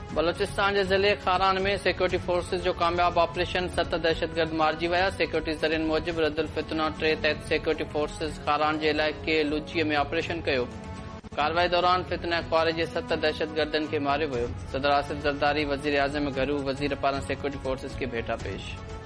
बलोचिस्तान जे ज़िले खारान में security forces जो कामयाब ऑपरेशन 7 दहशतगर्द मारिजी विया। सिक्योरिटी ज़रियनि मूजिब रद्दुल फितना 3 तहत सिक्योरिटी फोर्सिस खारान जे इलाइक़े लुचीअ में ऑपरेशन कयो। कार्रवाई दौरान फितना ख़्वार जे 7 दहशतगर्दनि खे मारियो वियो। सदर आसिफ ज़रदारी वज़ीर आज़म घरू वज़ीर पारां सिक्योरिटी फोर्सिस खे भेटा पेश।